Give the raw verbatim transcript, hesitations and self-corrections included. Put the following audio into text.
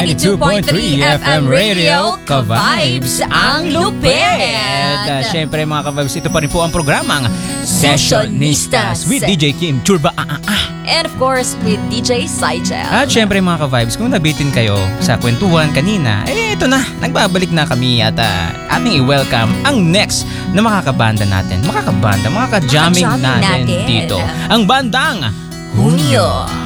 ninety-two point three F M Radio, Ka-Vibes ang lupit! At uh, syempre mga Ka-Vibes, ito pa rin po ang programang Sessionistas with D J Kim Churba. Ah, ah, ah. And of course, with D J Sigel. At syempre mga Ka-Vibes, kung nabitin kayo sa kwentuhan kanina, eh ito na, nagbabalik na kami at uh, ating i-welcome ang next na makakabanda natin. Makakabanda, makaka-jamming natin, natin dito. Ang bandang Hunyo.